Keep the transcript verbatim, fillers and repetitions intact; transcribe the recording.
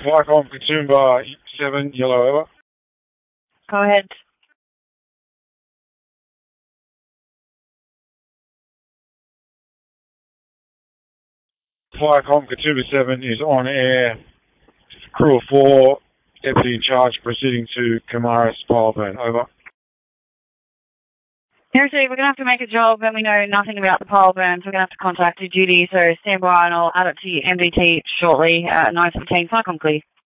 Flycom Katoomba seven, yellow over. Go ahead. Flycom Katoomba seven is on air. Crew of four, deputy in charge, proceeding to Kamaris power burn. Over. Seriously, we're going to have to make a job and we know nothing about the pile burns. We're going to have to contact your duty, so stand by and I'll add it to your M D T shortly at nine fifteen. Flycom clear.